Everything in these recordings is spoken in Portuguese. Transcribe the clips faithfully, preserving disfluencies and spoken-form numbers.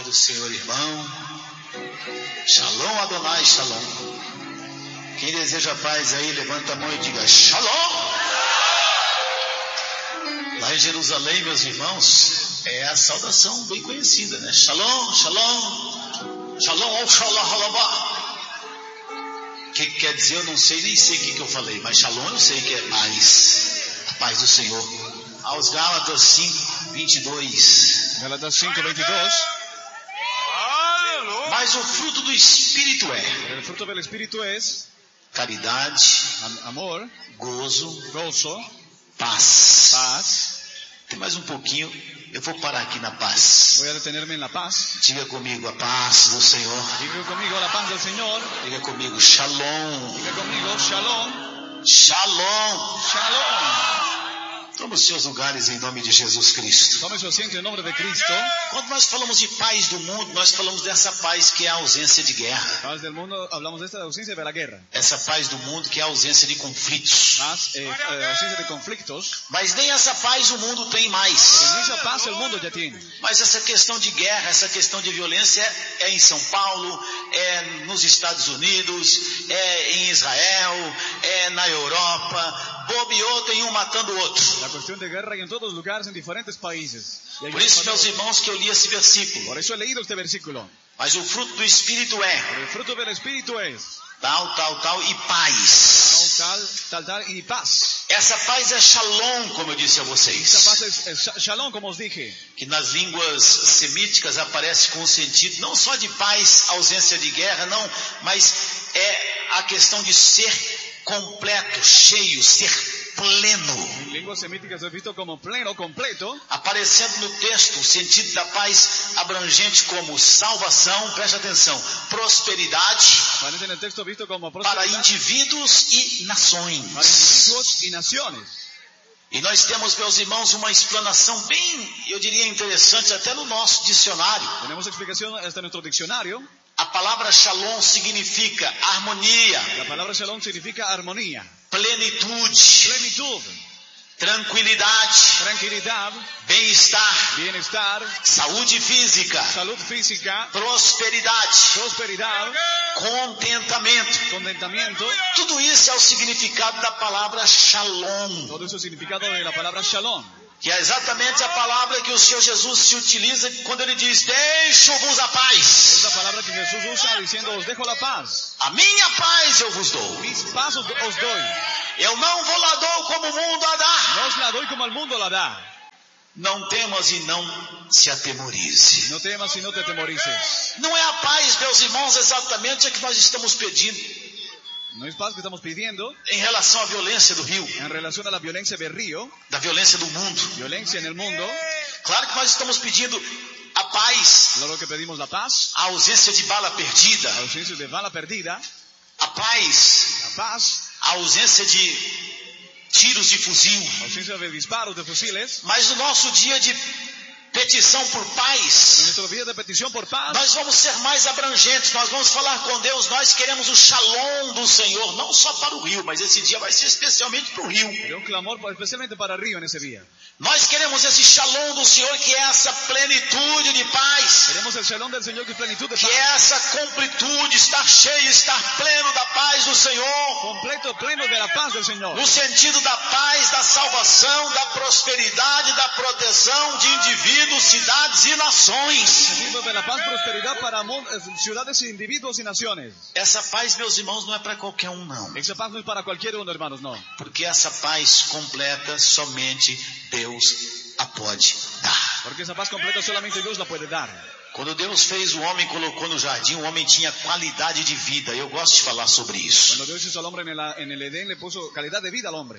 do Senhor, irmão. Shalom, Adonai, shalom. Quem deseja paz aí, levanta a mão e diga shalom. Lá em Jerusalém, meus irmãos, é a saudação bem conhecida, né? Shalom, shalom. Shalom, oh, shalom, halabá. O que, que quer dizer? Eu não sei, nem sei o que, que eu falei, mas shalom eu sei que é paz. A paz do Senhor. Aos Gálatas cinco, vinte e dois. Gálatas cinco, vinte e dois. Mas o fruto do Espírito é El fruto del Espíritu es caridade, amor, gozo, gozo, paz. paz. Tem mais um pouquinho, eu vou parar aqui na paz. Voy a detenerme en la paz. Diga comigo a paz do Senhor. Diga conmigo la paz del Señor. Diga comigo shalom. Diga conmigo shalom. Shalom. Shalom. Tome os seus lugares em nome de Jesus Cristo. Tome su asiento en nombre de Cristo. Quando nós falamos de paz do mundo, nós falamos dessa paz que é a ausência de guerra. Paz del mundo, hablamos de esta ausencia de la guerra. Essa paz do mundo que é a ausência de conflitos. Paz, eh, eh, ausencia de conflictos. Mas nem essa paz o mundo tem mais. Pero ni esa paz el mundo ya tiene. Mas essa questão de guerra, essa questão de violência é em São Paulo, é nos Estados Unidos, é em Israel, é na Europa. Bobeou, tem um matando o outro. La cuestión de guerra en todos los lugares, en diferentes países. Por isso, meus irmãos, que eu li esse versículo. Por eso he leído este versículo. Mas o fruto do Espírito é Pero el fruto del Espíritu es tal, tal, tal e paz. tal, tal, tal y paz. Essa paz é shalom, como eu disse a Esta vocês. paz es, es shalom, como os dije. Que nas línguas semíticas aparece com o sentido não só de paz, ausência de guerra, não, mas é a questão de ser completo, cheio, ser pleno. En lenguas semíticas es visto como pleno, completo. Aparecendo no texto o sentido da paz abrangente como salvação, preste atenção, prosperidade Aparece en el texto visto como para prosperidad indivíduos e para nações. individuos y naciones. E nós temos, meus irmãos, uma explanação bem, eu diria, interessante até no nosso dicionário. Tenemos explicación hasta en nuestro diccionario. A palavra shalom significa harmonia, La palabra shalom significa armonía, plenitude, plenitud, tranquilidade, tranquilidad, bem-estar, bienestar, saúde física, salud física, prosperidade, prosperidad, contentamento. contentamiento. Tudo isso é o significado da palavra shalom, Todo eso es el significado de la palabra shalom. que é exatamente a palavra que o Senhor Jesus se utiliza quando ele diz: deixo-vos a Es paz, la palabra que Jesús usa diciendo, os dejo la paz. a minha paz eu vos dou. Mis paz os, os doy. Eu não vou lá dou como o mundo a dá. No os la doy como el mundo la da. Não temas e não se atemorize. No temas y no te temorices. Não é a paz, meus irmãos, exatamente a que nós estamos pedindo No es paz que estamos pidiendo em relação à violência do Rio, en relación a la violencia del río, da violência do mundo. violencia en el mundo. Claro que nós estamos pedindo a paz, Claro que pedimos la paz, a ausência de bala perdida, la ausencia de bala perdida, a paz, la paz, a ausência de tiros de fuzil. ausencia de disparos de fusiles. Mas no nosso dia de petição por Pero en paz, nuestro día de petición por paz, nós vamos ser mais abrangentes, nós vamos falar com Deus, nós queremos o shalom do Senhor, não só para o Rio, mas esse dia vai ser especialmente para o Rio. de un clamor especialmente para el río en ese día. Nós queremos esse shalom do Senhor, que é essa plenitude de paz, Queremos el shalom del Señor que es plenitud de que paz. é essa completude, estar cheio, estar pleno da paz do Senhor, Completo, pleno de la paz del Señor. no sentido da paz, da salvação, da prosperidade, da proteção de indivíduos, cidades e nações. Sentido de la paz, prosperidad para mon- eh, ciudades, individuos y naciones. Essa paz, meus irmãos, não é para qualquer um, não. Esa paz no es para cualquier uno, hermanos, no. Porque essa paz completa somente Deus a pode dar. Porque esa paz completa solamente Dios la puede dar. Quando Deus fez o homem, colocou no jardim, o homem tinha qualidade de vida. Eu gosto de falar sobre isso. Cuando Dios hizo al hombre en el, en el Edén, le puso calidad de vida al hombre.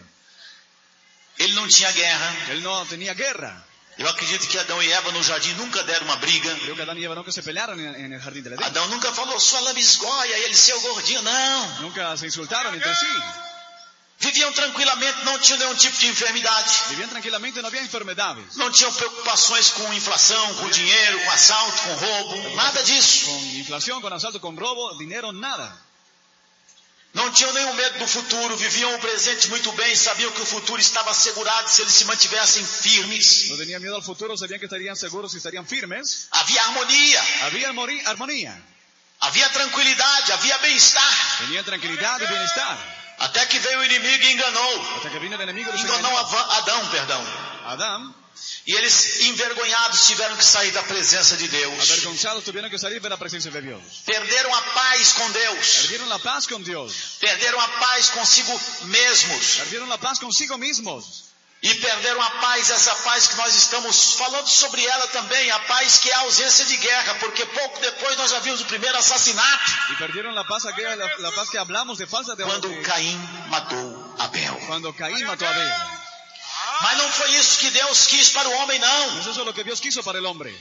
Ele não tinha guerra. Él no tenía guerra. Eu acredito que Adão e Eva no jardim nunca deram uma briga. Creo que Adán y Eva nunca se pelearon en, en el jardín del Edén. Adão nunca falou, sua lambisgoia, e ele, seu gordinho. Não. Nunca se insultaron entre sí. Viviam tranquilamente, não tinham nenhum tipo de enfermidade. Vivían tranquilamente, no había enfermedades. Não tinham preocupações com inflação, com dinheiro, com assalto, com roubo. Nada disso. Con inflación, con asalto, con robo, dinero, nada. Não tinham nenhum medo do futuro, viviam o presente muito bem, sabiam que o futuro estava assegurado se eles se mantivessem firmes. No tenían miedo al futuro, sabían que estarían seguros y estarían firmes. Havia harmonia, Había armoni- armonía, havia tranquilidade, havia bem-estar. tenían tranquilidad y bienestar. Até que veio o inimigo e enganou. Hasta que vino el enemigo y los Enganou engañó. Ava- Adão, perdão. Adán, E eles, envergonhados, tiveram que sair da presença de Deus. avergonzados, tuvieron que salir de la presencia de Dios. Perderam a paz com Deus. Perdieron la paz con Dios. Perderam a paz consigo mesmos. Perdieron la paz consigo mismos. E perderam a paz, essa paz que nós estamos falando sobre ela também, a paz que é a ausência de guerra, porque pouco depois nós já vimos o primeiro assassinato, Y perdieron la paz, aquella, la, la paz que hablamos de falsa de, quando de- Caim matou Abel. cuando Caín mató a Abel. Mas não foi isso que Deus quis para o homem, No não. es eso lo que Dios quiso para el hombre.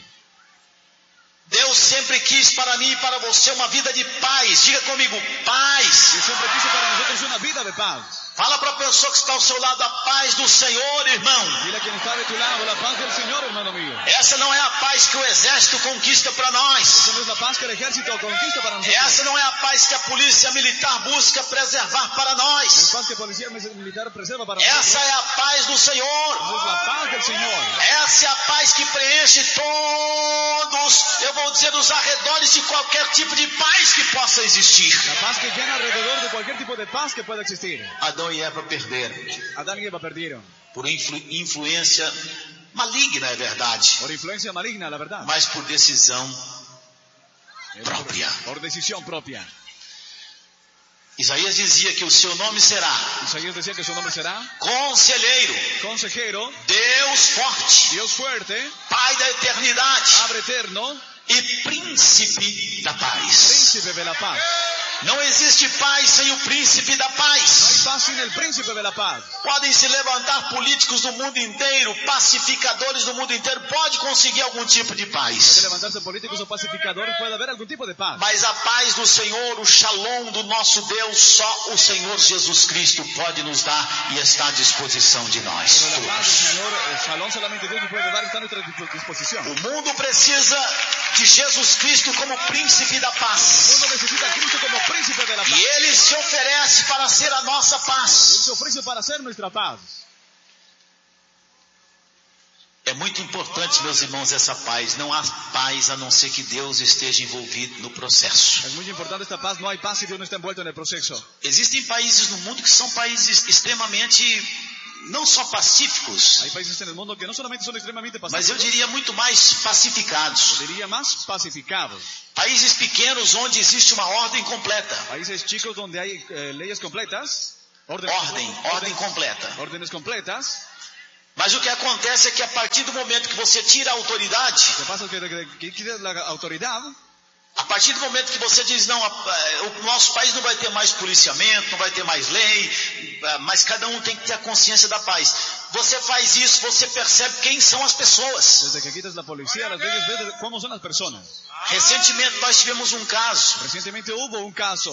Deus sempre quis para mim e para você uma vida de paz. Diga comigo, paz. Dios siempre quiso para nosotros una vida de paz. Fala para a pessoa que está ao seu lado, a paz do Senhor, irmão. Dile a quien está de tu lado, la paz del Señor, hermano mío. Essa não é a paz que o exército conquista para nós. Esa no es la paz que el ejército conquista para nosotros. Essa não é a paz que a polícia militar busca preservar para No es nós. paz que policía militar preserva para Essa nosotros. é a paz do Senhor. Esa es la paz del Señor. Essa é a paz que preenche todos, eu vou dizer, os arredores de qualquer tipo de paz que possa existir. La paz que llena alrededor de cualquier tipo de paz que pueda existir. Adão e Eva perderam Adán y Eva perdieron. por influ, influência maligna, é verdade, Por influencia maligna, la verdad. mas por decisão Eh, própria. Por, por decisión propia. Isaías dizia que o seu nome será Isaías decía que su nombre será Conselheiro, Consejero, Deus forte, Dios fuerte, Pai da eternidade Padre eterno, e Príncipe da paz. Príncipe de la paz. Não existe paz sem o Príncipe da No hay paz. paz sin el Príncipe de la paz. Podem se levantar políticos do mundo inteiro, pacificadores do mundo inteiro, pode conseguir algum tipo de Puede paz. levantarse políticos o pacificadores, puede haber algún tipo de paz. Mas a paz do Senhor, o shalom do nosso Deus, só o Senhor Jesus Cristo pode nos dar e está à disposição de nós Pero la paz del todos. Señor, el shalom solamente Dios nos puede dar, está a nuestra dispo- disposición. O mundo precisa de Jesus Cristo como príncipe da El paz. mundo necesita a Cristo como príncipe de la paz. E ele se oferece para ser a nossa Él paz. se ofrece para ser nuestra paz. É muito importante, meus irmãos, essa paz. Não há paz a não ser que Deus esteja envolvido no processo. Es muy importante esta paz. No hay paz si Dios no está envuelto en el proceso. Existem países no mundo que são países extremamente, não só pacíficos, Hay países en el mundo que no solamente son extremadamente mas eu pacíficos, diria muito mais pacificados. diría más pacificados. Países pequenos onde existe uma ordem completa. Países chicos donde hay eh, leyes completas, órdenes, Ordem, ordem completa. órdenes completas. Mas o que acontece é que a partir do momento que você tira a autoridade, Lo que pasa es que, que, que quitas la autoridad, a partir do momento que você diz, não, a- o nosso país não vai ter mais policiamento, não vai ter mais lei, mas cada um tem que ter a consciência da paz. Você faz isso, você percebe quem são as pessoas. desde que quitas la policía, las leyes, ves de- cómo son las personas. Recentemente nós tivemos um caso Recientemente hubo un caso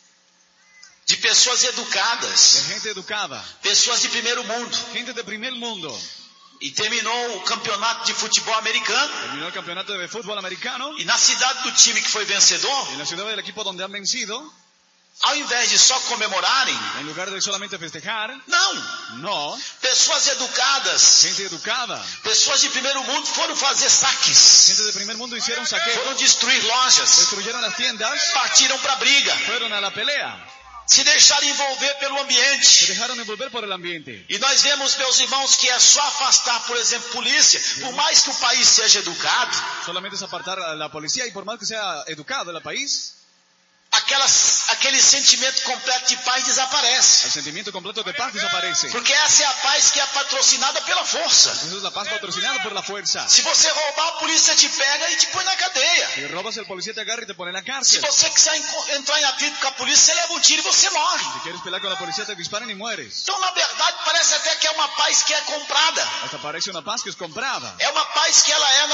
de pessoas de educadas, gente educada, pessoas de primeiro mundo, gente de primer mundo. e terminou o campeonato de futebol americano, Terminó el campeonato de fútbol americano e na cidade do time que foi vencedor, en la ciudad del equipo donde han vencido, ao invés de só comemorarem, en lugar de solamente festejar, não, no, pessoas educadas, gente educada, pessoas de primeiro mundo foram fazer saques, gente de primer mundo hicieron saqueo, foram destruir lojas, destruyeron las tiendas, partiram para a briga, fueron a la pelea, se deixaram envolver pelo se ambiente. dejaron envolver por el ambiente. E nós vemos, meus irmãos, que é só afastar, por exemplo, polícia, por mais que o país seja educado, Solamente es apartar a la policía y por más que sea educado el país, aquelas, aquele sentimento completo de paz desaparece. el sentimiento completo de paz desaparece. Porque essa é a paz que é patrocinada pela força. Esa es la paz patrocinada por la fuerza. Se você roubar, a polícia te pega e te põe na cadeia. Si robas, el policía te agarra y te pone en la Se cárcel. você quiser enco- entrar em atrito com a polícia, você leva um tiro e você morre. Si quieres pelear con la policía, te disparan y mueres. Então, na verdade, parece até que é uma paz que é comprada. Hasta parece una paz que es comprada. É uma paz que ela é, na verdade,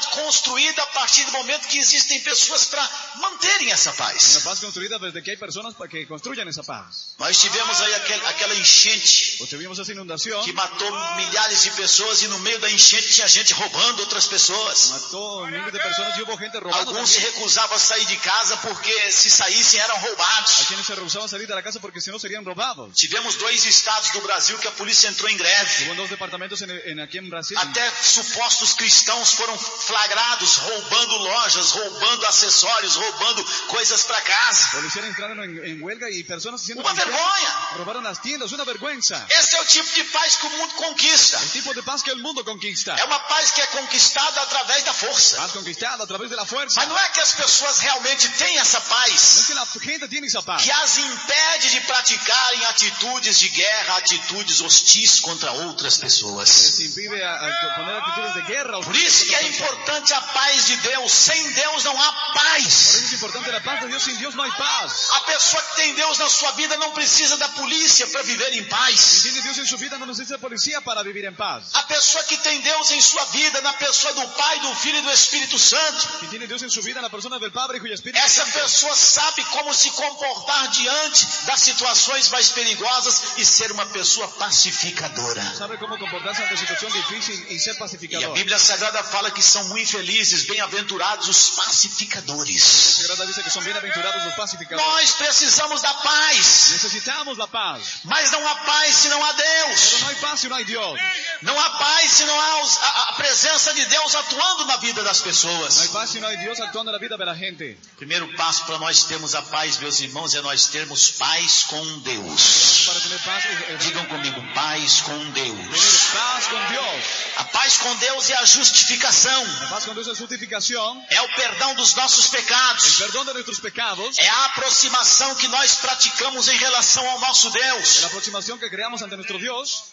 pode construída a partir do momento que existem pessoas para manterem essa paz. Una paz construida desde que hay personas para que construyan esa paz. Nós tivemos aí aquel, aquela enchente Pues tuvimos esa inundación. que matou milhares de pessoas e no meio da enchente tinha gente roubando outras pessoas. Mató miles de personas y hubo gente robando. Alguns se también. recusavam a sair de casa porque se saíssem eram Hay roubados. quienes se rehusaban a salir de la casa porque si no serían robados. Tivemos dois estados do Brasil que a polícia entrou em greve. Hubo dos departamentos en, en aquí en Brasil. Até supostos cristãos foram flagrados roubando lojas, roubando acessórios, roubando coisas para casa. Policías entraron en, en huelga y personas haciendo Uma vergonha. robaron las tiendas. Una vergüenza. Esse é o tipo de paz que o mundo conquista. El tipo de paz que el mundo conquista. É uma paz que é conquistada através da força. Paz conquistada a través de la fuerza. Mas não é que as pessoas realmente têm essa No es paz que la gente tiene esa paz. que as impede de praticarem atitudes de guerra, atitudes hostis contra outras Que pessoas. les impide a, a poner actitudes de guerra. Por isso que é importante a paz de Deus. Sem Deus não há Por paz. eso es importante la paz de Dios. Sin Dios no hay paz. A pessoa que tem Deus na sua vida não precisa da polícia para viver em Si paz. tiene Dios en su vida no necesita policía para vivir en paz. A pessoa que tem Deus em sua vida, na pessoa do Pai, do Filho e do Espírito Santo, Si tiene Dios en su vida, la persona del Padre, Hijo y Espíritu essa Santo, pessoa sabe como se comportar diante das situações mais perigosas e ser uma pessoa pacificadora. sabe cómo comportarse ante situación difícil y ser E a pacificador. Bíblia Sagrada fala que são muito felizes, bem-aventurados os pacificadores. La Sagrada dice que son bienaventurados los pacificadores. Nós precisamos da paz, Necesitamos la paz. mas não há paz se não há Pero Deus. no hay paz si no hay Dios. Não há paz se não há os- a, a presença de Deus atuando na vida das No hay pessoas. paz si no hay Dios actuando en la vida de la gente. O primeiro passo para nós termos a paz, meus irmãos, é nós termos paz com Deus. Para tener paz es, es Digam comigo, paz com Deus. tener paz con Dios. A paz com Deus é a justificação, La paz con Dios es justificación, é o perdão dos nossos el pecados, perdón de nuestros pecados, é a aproximação que nós praticamos em relação ao nosso Deus. la aproximación que creamos ante nuestro Dios,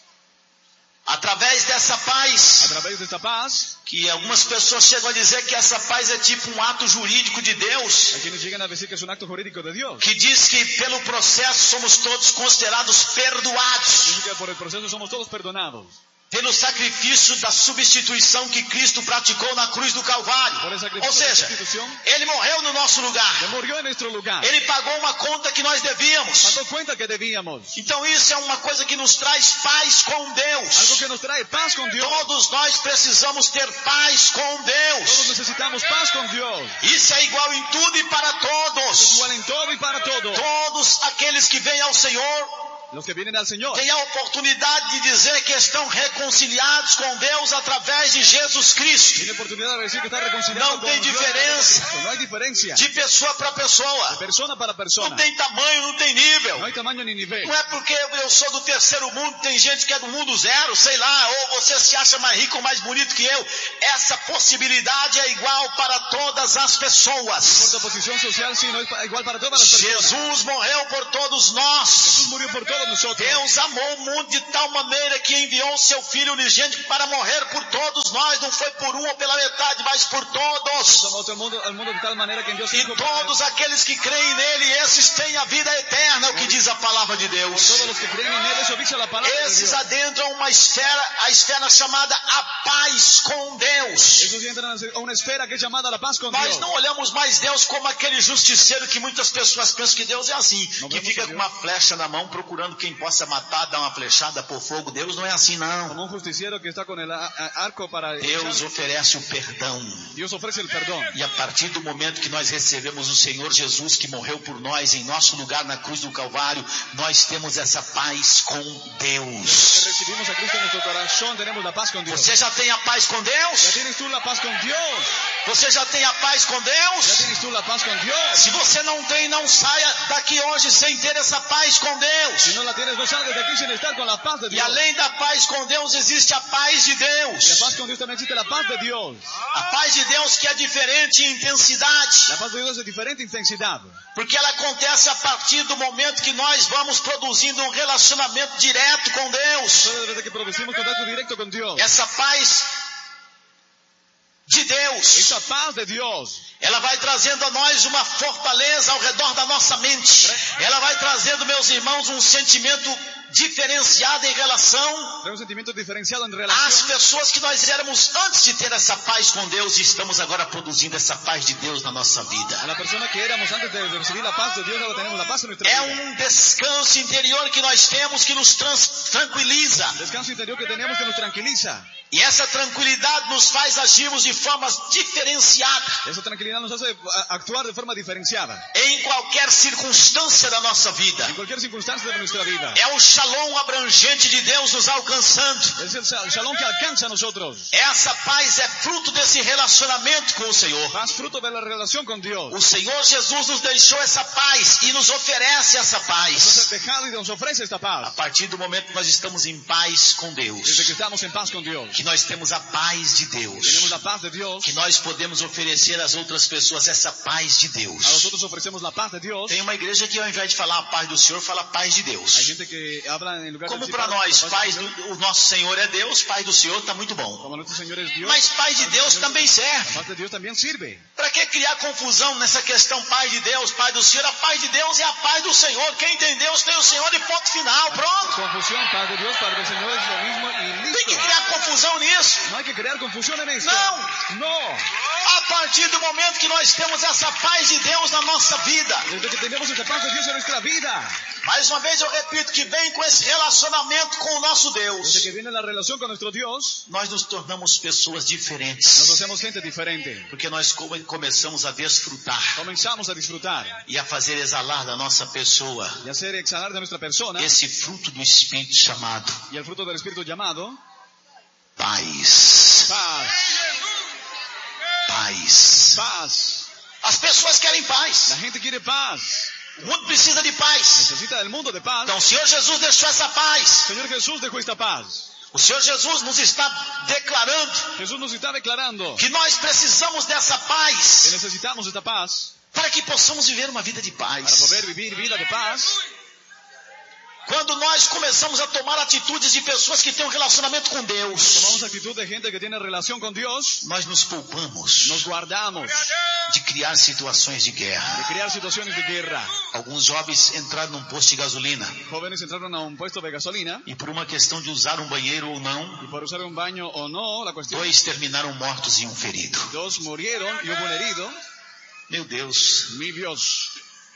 Através dessa a paz, través de esta paz. que algumas pessoas chegam a dizer que essa paz é tipo um ato jurídico de Deus, Hay quienes llegan a decir que es un acto jurídico de Dios. que diz que pelo processo somos todos considerados perdoados, Dice que por el proceso somos todos perdonados. pelo sacrifício da substituição que Cristo praticou na cruz do Calvário. Por el sacrificio Ou de seja, sustitución, Ele morreu no nosso Él lugar. murió en nuestro lugar. Ele pagou uma conta que nós devíamos. Pagó cuenta que debíamos. Então isso é uma coisa que nos traz paz com Algo Deus. que nos trae paz con Dios. Todos nós precisamos ter paz com Todos Deus. necesitamos paz con Dios. Isso é igual em tudo e para Es todos. igual en todo y para todo. Todos aqueles que vêm ao Senhor Los que vienen al Señor têm a oportunidade de dizer que estão reconciliados com Deus através de Jesus Cristo. tienen oportunidad de decir que está reconciliado No con hay Dios. diferencia. No hay diferencia. De pessoa para pessoa. Persona para Não persona. tem tamanho, não tem nível. No hay tamaño ni nivel. Não é porque eu sou do terceiro mundo, tem gente que é do mundo zero, sei lá, ou você se acha mais rico ou mais bonito que eu. Essa possibilidade é igual para todas as Por pessoas. tu posición social, sí, no es pa- igual para todas las personas. Jesus morreu por todos Jesús nós. murió por todos nosotros. Deus amou o mundo de tal maneira que enviou o seu Filho unigênito para morrer por todos nós. Não foi por um ou pela metade, mas por todos. Amó al mundo, al mundo de tal manera que envió a su E Hijo por- todos aqueles que creem nele, esses têm a vida eterna, é o que diz a palavra de Deus. todos los que creen en Él. Eso dice la palabra de Esses Dios. adentram uma esfera, a esfera chamada a paz com Deus. Esos entran a una esfera que es llamada la paz con Nós Dios. não olhamos mais Deus como aquele justiceiro que muitas pessoas pensam que Deus é assim, Não que vemos fica a com Deus. uma flecha na mão procurando quem possa matar, dar uma flechada por fogo. Deus não é assim não. Como un justiciero que está con el a- a- arco para... Deus oferece o perdão. Dios ofrece el perdón. E a partir do momento que nós recebemos o Senhor Jesus, que morreu por nós em nosso lugar na cruz do Calvário, nós temos essa paz com Que Deus. recibimos a Cristo en nuestro corazón, tenemos la paz con Dios. Você já tem a paz com ¿Ya Deus? tienes tú la paz con Dios? Você já tem a paz com ¿Ya Deus? tienes tú la paz con Dios? Se você não tem, não saia daqui hoje sem ter essa paz com Si Deus. no la tienes, no salgas de aquí sin estar con la paz de E Dios. além da paz com Deus, existe a paz de Y la Deus. paz con Dios también existe la paz de Dios. A paz de Deus que é diferente em intensidade, La paz de Dios es de diferente intensidad. porque ela acontece a partir do momento que nós vamos produzindo um relacionamento direto com Deus. Solo desde que producimos contacto directo con Dios. Essa paz de Deus, Esa paz de Dios ela vai trazendo a nós uma fortaleza ao redor da nossa mente. Ela vai trazendo, meus irmãos, um sentimento diferenciada em relação Trae un sentimiento diferenciado en às relación pessoas que nós éramos antes de ter essa paz com Deus e estamos agora produzindo essa paz de Deus na nossa vida. a la persona que éramos antes de recibir la paz de Dios. Ahora tenemos la paz en nuestra É vida. um descanso interior que nós temos que nos trans- tranquiliza. Descanso interior que tenemos que nos tranquiliza. E essa tranquilidade nos faz agirmos de forma diferenciada Esa tranquilidad nos hace a- actuar de forma diferenciada em qualquer circunstância da nossa vida. en cualquier circunstancia de nuestra vida. É o shalom abrangente de Deus nos alcançando. Es el sha- shalom que alcanza a nosotros. Essa paz é fruto desse relacionamento com o Senhor. Paz fruto de la relación con Dios. O Senhor Jesus nos deixou essa paz e nos oferece essa Nos paz. ha dejado y nos ofrece esta A paz. partir do momento que nós estamos em paz com Desde Deus, que estamos en paz con Dios. que nós temos a paz de Deus, Tenemos la paz de Dios. que nós podemos oferecer às outras pessoas essa paz de A Deus. nosotros ofrecemos la paz de Dios. Tem uma igreja que ao invés de falar a paz do Senhor, fala a paz de Hay Deus. gente que habla en lugar de Como decir para paz, nós, la paz paz del Señor. do, o nosso Senhor é Deus, paz do Senhor está muito bom. Como nuestro Señor es Dios. Mas paz de del Deus Señor- também La serve. paz de Dios también sirve. Para que criar confusão nessa questão paz de Deus, paz do Senhor? A paz de Deus é a paz do Senhor. Quem tem Deus tem o Senhor e ponto final. Pronto. Confusión, paz de Dios, paz del Señor es lo mismo y Tem que listo. criar confusão nisso. No hay que crear confusión en esto. Não. No. A partir do momento que nós temos essa paz de Deus na nossa vida. Desde que tenemos esta paz de Dios en nuestra vida. Mais uma vez eu repito que vem com esse relacionamento com o nosso Desde Deus. que viene la relación con nuestro Dios, Nós nos tornamos pessoas nos diferentes. hacemos gente diferente. Porque nós come- começamos a desfrutar Comenzamos a disfrutar e a fazer exalar da nossa pessoa y hacer exhalar de nuestra persona esse fruto do Espírito chamado y el fruto del Espíritu llamado paz. paz. Paz. Paz. As pessoas querem paz. La gente quiere paz. O mundo precisa de paz. Necesita del mundo de paz. Então o Senhor Jesus deixou essa paz. Señor Jesús dejó esta paz. O Senhor Jesus nos está declarando Jesús nos está declarando que nós precisamos dessa que paz necesitamos esta paz para que possamos viver uma vida de para paz. poder vivir vida de paz. Quando nós começamos a tomar atitudes de pessoas que têm um relacionamento com Deus, Tomamos actitud de gente que tiene relación con Dios. nós nos poupamos Nos guardamos de criar situações de de guerra. crear situaciones de guerra. Alguns jovens entraram num posto de gasolina Jóvenes entraron a un puesto de gasolina e por uma questão de usar um banheiro ou não, y por usar un baño o no, la cuestión, dois terminaram mortos e um ferido. dos murieron y hubo un herido. Meu Deus, Mi Dios,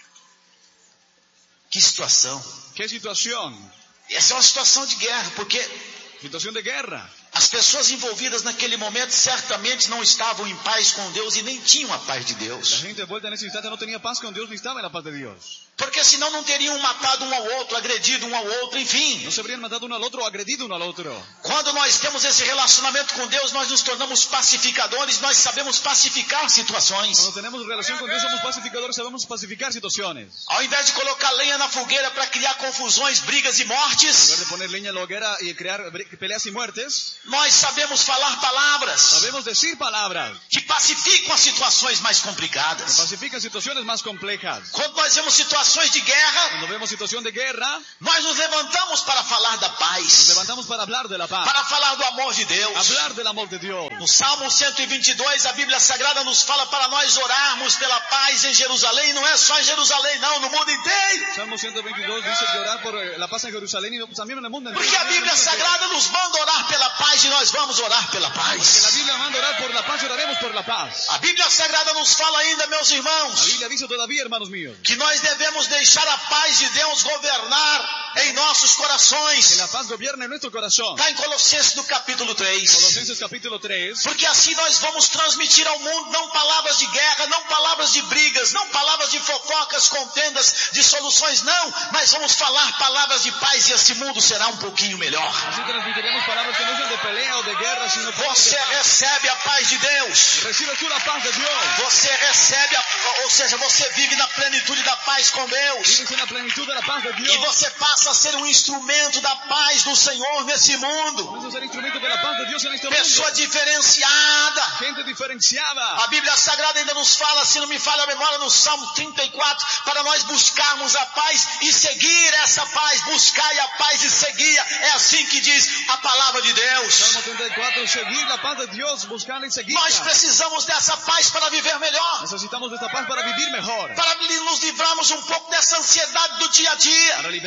que situação. qué situación. Essa é uma situação de guerra, porque Situación de guerra. as pessoas envolvidas naquele momento certamente não estavam em paz com Deus e nem tinham a paz de La Deus. gente envuelta en ese instante no tenía paz con Dios ni estaba en la paz de Dios. Porque senão não teriam matado um ao outro, agredido um ao outro, enfim. No se habrían matado uno al otro o agredido uno al otro. Quando nós temos esse relacionamento com Deus, nós nos tornamos pacificadores, nós sabemos pacificar situações. Cuando tenemos relación con Dios somos pacificadores, sabemos pacificar situaciones. Ao invés de colocar lenha na fogueira para criar confusões, brigas e En lugar mortes, de poner leña en la hoguera y crear bre- peleas y muertes, nós sabemos falar palavras sabemos decir palabras que pacificam as situações mais que complicadas. pacifican situaciones más complejas. Quando nós vemos situações de guerra, Cuando vemos situación de guerra, nós nos levantamos para falar da nos paz, levantamos para hablar de la paz, para falar do amor de Deus. hablar del amor de Dios. No Salmo cento e vinte e dois, a Bíblia Sagrada nos fala para nós orarmos pela paz em Jerusalém. Não é só em Jerusalém, não, no mundo inteiro. Salmo ciento veintidós dice que orar por eh, la paz en Jerusalén y también en el mundo entero. Porque a Bíblia Sagrada nos manda orar pela paz e nós vamos orar pela Que la paz. Biblia manda orar por la paz y oraremos por la paz. A Bíblia Sagrada nos fala ainda, meus La irmãos, Biblia dice todavía, hermanos míos, que nós devemos deixar a paz de Deus governar em nossos que corações. la paz gobierne en nuestro corazón. Está em Colossenses no capítulo três. Colosenses capítulo tres. Porque assim nós vamos transmitir ao mundo não palavras de guerra, não palavras de brigas, não palavras de fofocas, contendas, de soluções, não. Mas vamos falar palavras de paz e esse mundo será um pouquinho melhor. Así transmitiremos palabras que no sean de pelea o de guerra, sino de Você paz. recebe a paz de Deus. Recibes tú la paz de Dios. Você recebe, a, ou seja, você vive na plenitude da paz com Deus. Vives en la plenitud de la paz de E Dios. você passa a ser um instrumento da paz do Senhor nesse mundo. Vamos a ser instrumento de la paz de Dios en este Pessoa mundo. diferenciada. Gente diferenciada. A Bíblia Sagrada ainda nos fala, se não me falha a memória, no Salmo trinta e quatro, para nós buscarmos a paz e seguir essa paz. Buscai a paz e seguir. É assim que diz a palavra de Deus. Salmo treinta y cuatro, seguir la paz de Dios, buscarla y seguirla. Nós precisamos dessa paz para viver melhor. Necesitamos de esta paz para vivir mejor. Para nos livrarmos um pouco dessa ansiedade do dia a dia. Para librarnos de la ansiedad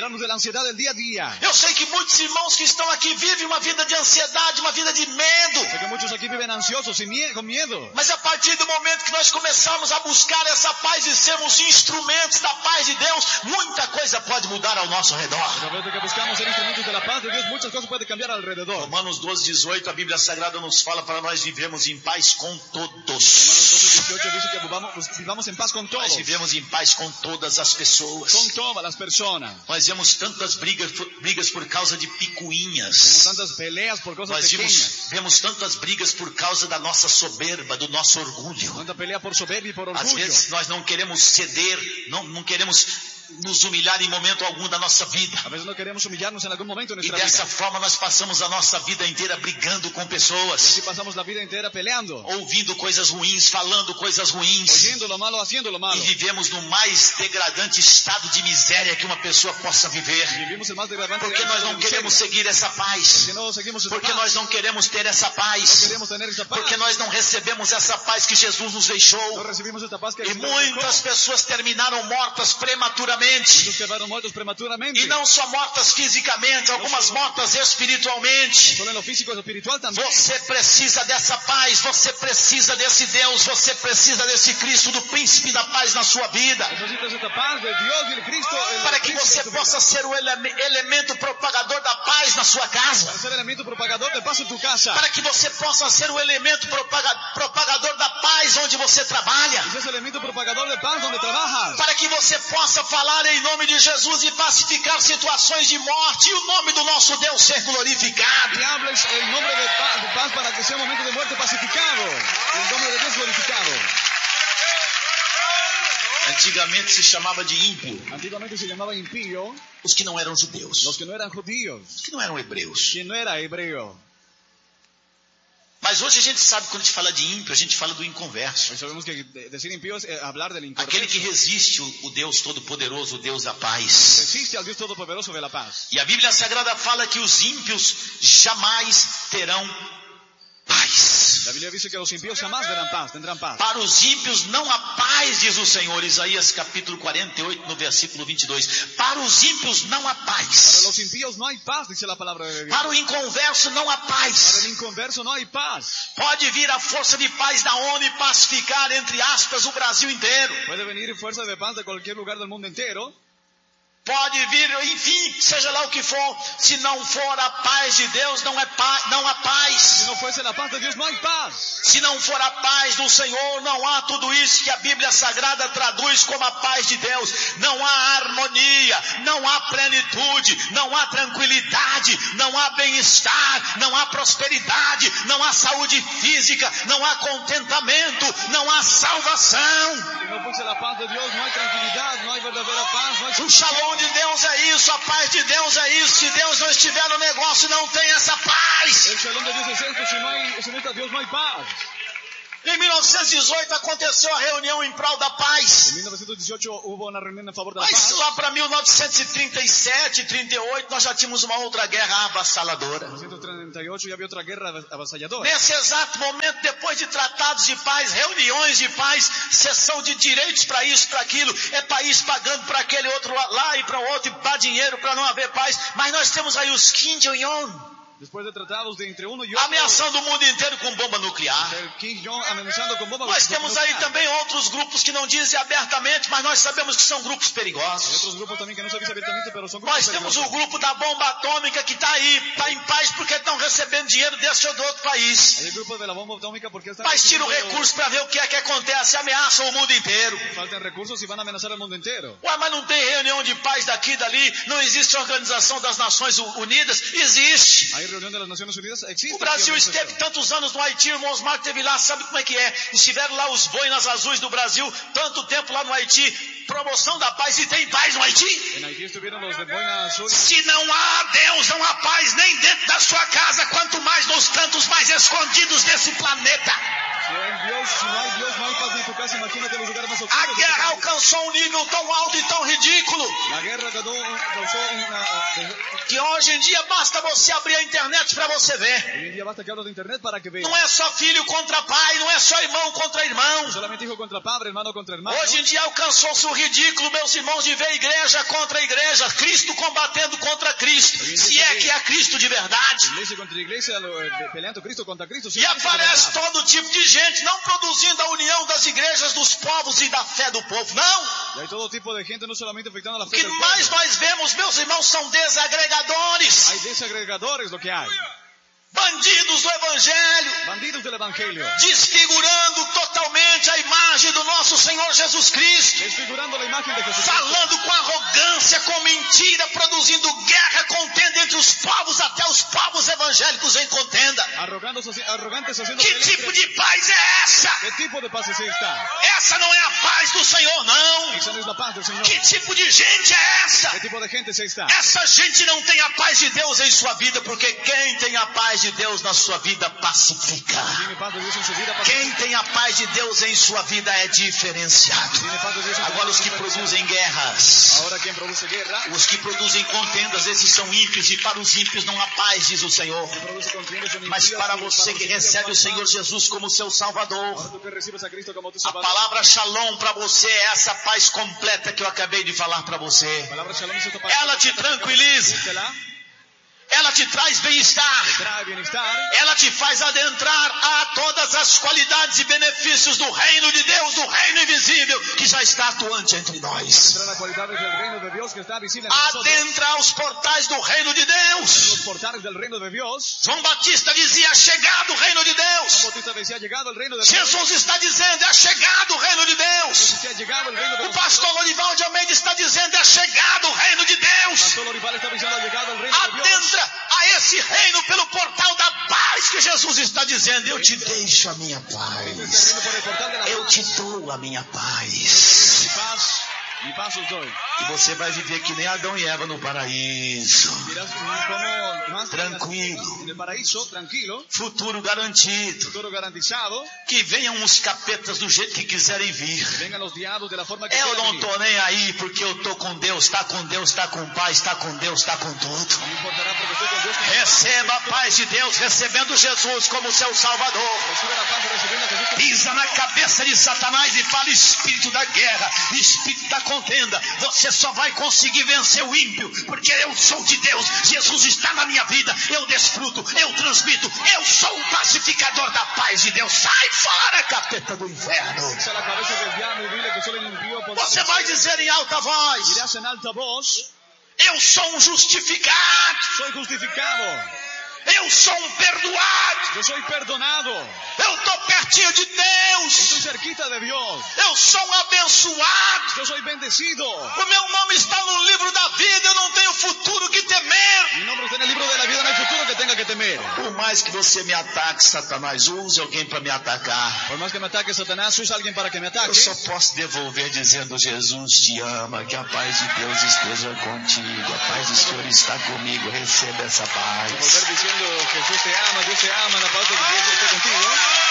ansiedad del día a día. Eu sei que muitos irmãos que estão aqui vivem uma vida de ansiedade, uma vida de medo. Sé que muchos aquí viven ansiosos y mie- con miedo. Mas a partir do momento que nós começarmos a buscar essa paz e sermos instrumentos da paz de Deus, muita coisa pode mudar ao nosso redor. Pero desde que buscamos ser instrumentos de la paz de Dios, muchas cosas pueden cambiar alrededor. Romanos doze, dezoito, a Bíblia Sagrada nos fala para nós vivermos em paz com Romanos todos. doce dieciocho dice que vivamos, vivamos en paz con todos. Nós vivemos em paz com todas as pessoas. Con todas las personas. Nós vemos tantas brigas, brigas por causa de Tenemos picuinhas. tantas peleas por cosas Nós pequeñas. vemos, vemos tantas brigas por causa da nossa soberba, do nosso orgulho. Tanta pelea por soberbia y por Às orgullo. vezes nós não queremos ceder, não, não queremos nos humilhar em momento algum da nossa vida. A veces no queremos humillarnos en algún momento de E nuestra dessa vida. forma nós passamos a nossa vida inteira brigando com Así pessoas, pasamos la vida entera peleando, ouvindo coisas ruins, falando coisas ruins. oyendo lo malo, haciendo lo malo. E vivemos no mais degradante estado de miséria que uma pessoa possa viver. Vivimos el más degradante Porque nós não queremos seguir essa paz. Que no seguimos esa Porque paz. nós não queremos ter essa No paz. queremos tener esa paz. Porque nós não recebemos essa paz que Jesus nos No deixou. recibimos esta paz que E Jesús nos muitas dejó. pessoas terminaram mortas prematuramente. Muchos quedaron muertos prematuramente. E não só mortas fisicamente, algumas mortas espiritualmente. Solo en lo físico y espiritual también. Você precisa dessa paz, você precisa desse Deus, você precisa desse Cristo, do príncipe da paz na sua vida. Necesitas esta paz de Dios y el Cristo. el Para que príncipe você de tu vida. possa ser o ele- elemento propagador da paz na sua casa. Para ser elemento propagador de paz en tu casa. Para que você possa ser o elemento propaga- propagador da paz onde você trabalha. Y seas elemento propagador de paz donde trabajas. Para que você possa falar em nome de Jesus e pacificar situações de morte e o nome do nosso Deus ser glorificado. Y hables el nombre de paz, de paz para que sea un momento de muerte pacificado. El nombre de Dios glorificado. Antigamente se chamava de ímpio Antiguamente se llamaba impío os que não eram judeus, los que no eran judíos. os que não eram hebreus. Quien no era hebreo. Mas hoje a gente sabe, quando a gente fala de ímpio, a gente fala do inconverso. Hoy sabemos que de- decir impío es eh, hablar del Aquele que inconverso. resiste o, o Deus Todo-Poderoso, o Deus da paz. Resiste al Dios Todopoderoso de la paz. E a Bíblia Sagrada fala que os ímpios jamais terão paz. La Biblia dice que los impíos jamás verán paz, tendrán paz. Para os ímpios não há paz, diz o Senhor, Isaías capítulo quarenta e oito, no versículo vinte e dois. Para os ímpios não há Para paz. los impíos no hay paz, dice la palabra de Dios. Para o inconverso não há Para paz. el inconverso no hay paz. Pode vir a força de paz da ONU e pacificar, entre aspas, o Brasil inteiro. Puede venir fuerza de paz de cualquier lugar del mundo entero. Pode vir, enfim, seja lá o que for. Se não for a paz de Deus, não, é pa- não há Si paz. no fuese la paz de Dios, no hay paz. Se não for a paz do Senhor, não há tudo isso que a Bíblia Sagrada traduz como a paz de Deus. Não há harmonia, não há plenitude, não há tranquilidade, não há bem-estar, não há prosperidade, não há saúde física, não há contentamento, não há salvação. Si no fuese la paz de Dios, no hay tranquilidad, no hay verdadera paz, no hay O shalom de Deus é isso, a paz de Deus é isso. Se Deus não estiver no negócio, não tem essa paz. El shalom de Dios es esto, si no hay, si no está Dios, no hay paz. Em mil novecentos e dezoito aconteceu a reunião em prol da paz. En mil novecientos dieciocho hubo una reunión en favor de la Mas paz. lá para mil novecentos e trinta e sete, trinta e oito, nós já tínhamos uma outra guerra avassaladora. En mil novecientos treinta y ocho ya había otra guerra avasalladora. Nesse exato momento, depois de tratados de paz, reuniões de paz, sessão de direitos para isso, para aquilo, é país pagando para aquele outro lá e para o outro, e dá dinheiro para não haver paz. Mas nós temos aí os Kim Jong-un Después de tratados de entre uno y otro, ameaçando o mundo inteiro com bomba nuclear. el Kim Jong amenazando con bombas Nós temos aí nucleares. também outros grupos que não dizem abertamente, mas nós sabemos que são grupos Hay perigosos. otros grupos también que no se dice abiertamente, pero son grupos Nós temos o peligrosos. grupo da bomba atômica que está aí, está em paz porque estão recebendo dinheiro desse ou do outro país. Hay el grupo de la bomba atómica porque están Mas tira o recibiendo- recurso para ver o que é que acontece, ameaçam o mundo inteiro. faltan recursos y van a amenazar al mundo entero. Ué, mas não tem reunião de paz daqui e dali, não existe Organização das Nações Unidas? Existe. Hay reunión de las Naciones Unidas, existe. O Brasil aquí esteve organización. tantos anos no Haiti, irmãos Marcos esteve lá, sabe como é que é? Estiveram lá os boinas azuis do Brasil, tanto tempo lá no Haiti, promoção da paz, e tem paz no Haiti? En Haití estuvieron los de Boina Azul. Se não há Deus, não há paz nem dentro da sua casa, quanto mais nos cantos mais escondidos desse planeta. Si hay Dios, si no hay Dios, no hay paz en tu casa, imagínate los lugares más A oscuros. guerra alcançou um nível tão alto e tão ridículo La guerra causó, causó una... que hoje em dia basta você abrir a internet para você ver. Hoy en día basta que hablo de internet para que veas. Não é só filho contra pai, não é só irmão contra irmão. Solamente hijo contra padre, hermano contra hermano. Hoje em dia alcançou-se o ridículo, meus irmãos, de ver igreja contra igreja, Cristo combatendo contra Cristo, se é que é Cristo de verdade. Iglesia contra iglesia, lo- eh, peleando Cristo contra Cristo. si E es Cristo aparece de verdad. todo tipo de gente, não produzindo a união das igrejas, dos povos e da fé do povo, não. Y hay todo tipo de gente, no solamente afectando a la O fe que del mais pueblo. nós vemos, meus irmãos, são desagregadores, Hay desagregadores, lo que hay. bandidos do evangelho, Bandidos del evangelio. desfigurando totalmente a imagem do nosso Senhor Jesus Cristo, Desfigurando la imagen de Jesucristo. falando com arrogância, com mentira, produzindo guerra, contenda entre os povos, até os povos evangélicos em contenda. Arrogantes, arrogantes haciendo Que pelea tipo entre- de paz é essa? ¿Qué tipo de paz es esta? Essa não é a paz do Senhor, não. Esa no es la paz del Señor. Que tipo de gente é essa? ¿Qué tipo de gente es esta? Essa gente não tem a paz de Deus em sua vida, porque quem tem a paz de Deus na sua vida pacifica. Tiene paz de Dios en su vida. paz- Quem tem a paz de Deus em sua vida é diferenciado. Tiene paz de Dios en su Agora os que vida. produzem guerras, Ahora quien produce guerra, os que produzem contendas, esses são ímpios, e para os ímpios não há paz, diz o Senhor. quien produce contiendas son Mas impíos, para y você los que impíos recebe o paz. Senhor Jesus como seu Salvador, Ahora tú que recibes a Cristo como tu a Salvador. palavra Shalom para você é essa paz completa que eu acabei de falar para você. La palabra Shalom es esta paz. Ela te tranquiliza, Ela ela te traz bem-estar, trae bienestar. ela te faz adentrar a todas as qualidades e benefícios do reino de Deus, do reino invisível que já está atuante entre nós. Entrar a cualidades del reino de Dios que está visible en nosotros. Adentra aos portais do reino de Los Deus. portales del reino de Dios. João Batista dizia: é chegado o reino de Juan Deus. Bautista decía, ha llegado el reino de Dios. Jesus está dizendo: é chegado o reino de Deus. Se ha llegado el reino de O Dios. pastor Lorival de Almeida está dizendo: é chegado o reino de Deus. Pastor Lorival está diciendo, ha llegado el reino de Dios. Adentra a esse reino pelo portal da paz que Jesus está dizendo: eu te deixo a minha Este paz, reino por el portal de la eu paz. te dou a minha Mi paz. paz, mi paz os doy. E você vai viver que nem Adão e Eva no paraíso, Dirás como más tranquilo, en el paraíso, tranquilo, futuro garantido. futuro garantizado. Que venham os capetas do jeito que quiserem vir. Vengan los diablos de la forma que Eu quieran não venir. tô nem aí, porque eu tô com Deus, está com Deus, está com paz, está com Deus, está com tudo. No me importará porque estoy con Dios. con- Receba a paz de Deus, recebendo Jesus como seu Salvador. Recibe la paz recibiendo a Jesús. Pisa na cabeça de Satanás e fala: espírito da guerra, espírito da contenda, você só vai conseguir vencer o ímpio, porque eu sou de Deus, Jesus está na minha vida, eu desfruto, eu transmito, eu sou o pacificador da paz de Deus. Sai fora, capeta do inferno. Echa la cabeza del diablo y dile que solo el impío podrá. Você vai dizer em alta voz: Dirás en alta voz, eu sou um justificado, soy justificado, eu sou um perdoado, yo soy perdonado, eu estou pertinho de Deus, estoy cerquita de Dios, eu sou um abençoado. yo soy bendecido. O meu nome está no livro da vida, eu não tenho futuro que temer. Mi nombre está en el libro de la vida, no hay futuro que tenga que temer. Por mais que você me ataque, Satanás, use alguém para me atacar. Por más que me ataque Satanás, usa alguien para que me ataque. Eu só posso devolver dizendo: Jesus te ama, que a paz de Deus esteja contigo, a paz do Senhor está comigo, receba essa paz. Volver diciendo, Jesús te ama, Dios te ama, la paz de Dios esté contigo.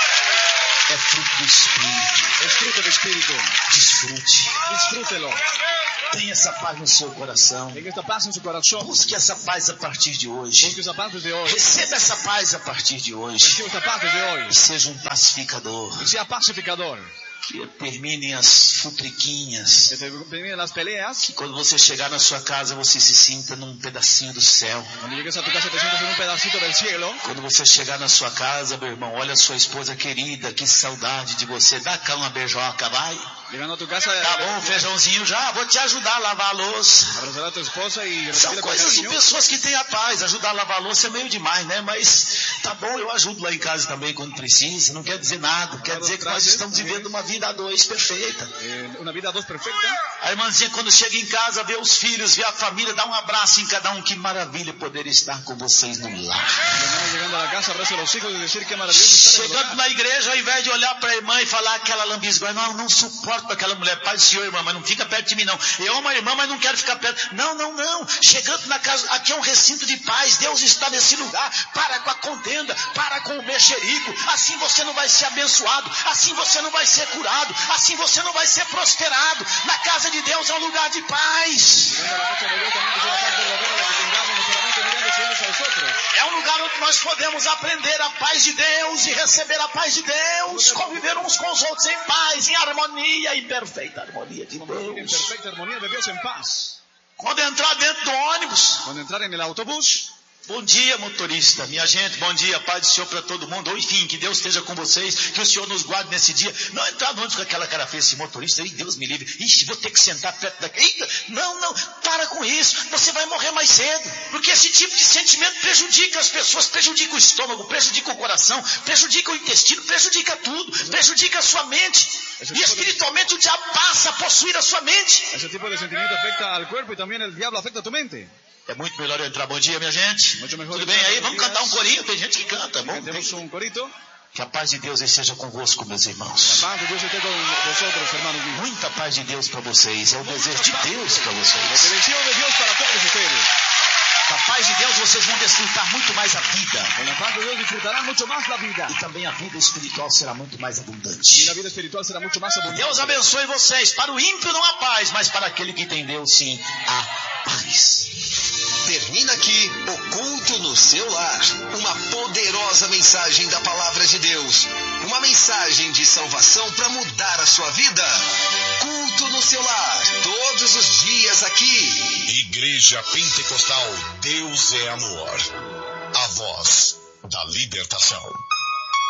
É fruto do Espírito, Es fruto del Espíritu. desfrute. Disfrútelo. Tenha essa paz no seu coração. Tenga esta paz en su corazón. Busque essa paz a partir de hoje. Busque esa paz desde hoy. Receba essa paz a partir de hoje. Reciba esta paz desde hoy. E seja um pacificador. Y sea pacificador. Que terminem as futriquinhas. Que te terminen las peleas. Que quando você chegar na sua casa, você se sinta num pedacinho do céu. Cuando llegues a tu casa te sientas en un pedacito del cielo. Quando você chegar na sua casa, meu irmão, olha a sua esposa querida, que saudade de você. Dá cá uma beijoca, vai. Llegando a tu casa, Tá bom, feijãozinho já, vou te ajudar a lavar a louça. abrazar a tu esposa y São recibirla con coisas de cariño. pessoas que têm a paz. Ajudar a lavar a louça é meio demais, né? Mas tá bom, eu ajudo lá em casa também quando precisa. Não quer dizer nada. Quer dizer que nós estamos vivendo uma vida a dois perfeita. Eh, una vida a dos perfecta. A irmãzinha, quando chega em casa, vê os filhos, vê a família, dá um abraço em cada um. Que maravilha poder estar com vocês no lar. Mi hermano llegando a la casa, abraza a los hijos y decir qué maravilloso estar en el Chegando hogar. na igreja, ao invés de olhar para a irmã e falar aquela lambisgona, não, não suporto importo com aquela mulher, paz do Senhor, irmã, mas não fica perto de mim não. Eu amo a irmã, mas não quero ficar perto. Não, não, não. Chegando na casa, aqui é um recinto de paz. Deus está nesse lugar. Para com a contenda, para com o mexerico. Assim você não vai ser abençoado. Assim você não vai ser curado. Assim você não vai ser prosperado. Na casa de Deus é um lugar de paz. É um lugar onde nós podemos aprender a paz de Deus e receber a paz de Deus, conviver uns com os outros em paz, em harmonia, em perfeita harmonia de Deus. Quando entrar dentro do ônibus, Quando entrar en el autobús, bom dia, motorista, minha gente, bom dia, paz do Senhor para todo mundo, ou enfim, que Deus esteja com vocês, que o Senhor nos guarde nesse dia. Não entrar no ônibus com aquela cara feia, esse motorista, aí Deus me livre, ixi, vou ter que sentar perto daqui, eita, não, não, para com isso, você vai morrer mais cedo, porque esse tipo de sentimento prejudica as pessoas, prejudica o estômago, prejudica o coração, prejudica o intestino, prejudica tudo, prejudica a sua mente, e espiritualmente o diabo passa a possuir a sua mente. ese tipo de sentimiento afecta al cuerpo y también el diablo afecta a tu mente. É muito melhor eu entrar. Bom dia, minha gente. Muito melhor Tudo bem entrar, aí? buenos Vamos cantar um días. corinho? Tem gente que canta. Bom, Cantemos un corito. que a paz de Deus esteja convosco, meus La irmãos. paz de Dios esté con vosotros, hermanos míos. Muita paz de Deus para vocês. É o desejo de Deus para La vocês. bendición de Dios para todos ustedes. Com a paz de Deus vocês vão desfrutar muito mais a vida. Con la paz de Dios disfrutarán mucho más la vida. E também a vida espiritual será muito mais Y abundante. la vida espiritual será mucho más abundante. Deus abençoe vocês. Para o ímpio não há paz, mas para aquele que tem Deus, sim, há paz. Termina aqui o Culto no Seu Lar. Uma poderosa mensagem da Palavra de Deus. Uma mensagem de salvação para mudar a sua vida. Culto no Seu Lar. Todos os dias aqui. Igreja Pentecostal, Deus é amor. A voz da libertação.